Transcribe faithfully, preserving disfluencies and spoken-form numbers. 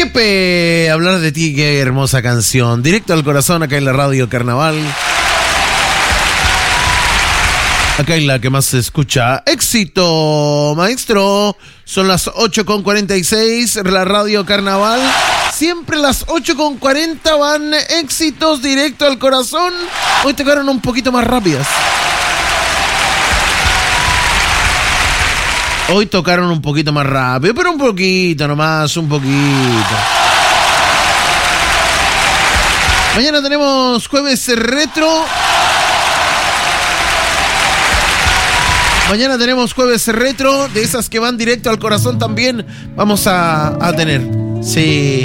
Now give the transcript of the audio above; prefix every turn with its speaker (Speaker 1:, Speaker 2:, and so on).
Speaker 1: Jepe, hablar de ti, qué hermosa canción. Directo al corazón acá en la radio Carnaval. Acá en la que más se escucha. Éxito, maestro. Son las ocho con cuarenta y seis, la radio Carnaval. Siempre las ocho con cuarenta van éxitos directo al corazón. Hoy tocaron un poquito más rápidas. Hoy tocaron un poquito más rápido, pero un poquito nomás, un poquito. Mañana tenemos jueves retro. Mañana tenemos jueves retro, de esas que van directo al corazón también vamos a, a tener. Sí.